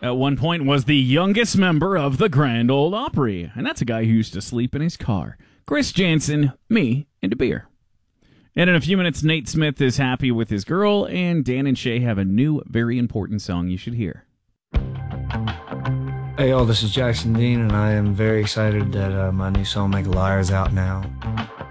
at one point was the youngest member of the Grand Ole Opry, and that's a guy who used to sleep in his car. Chris Jansen, me, and a beer. And in a few minutes, Nate Smith is happy with his girl, and Dan and Shay have a new, very important song you should hear. Hey y'all, this is Jackson Dean, and I am very excited that my new song, Make a Liar, is out now.